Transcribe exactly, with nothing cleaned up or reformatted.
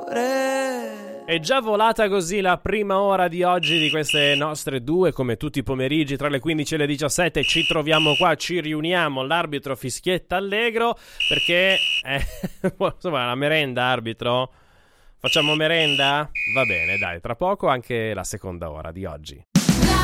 amore. È già volata così la prima ora di oggi di queste nostre due, come tutti i pomeriggi tra le quindici e le diciassette ci troviamo qua, ci riuniamo, l'arbitro fischietta allegro perché eh, insomma la merenda, arbitro, facciamo merenda? Va bene, dai, tra poco anche la seconda ora di oggi.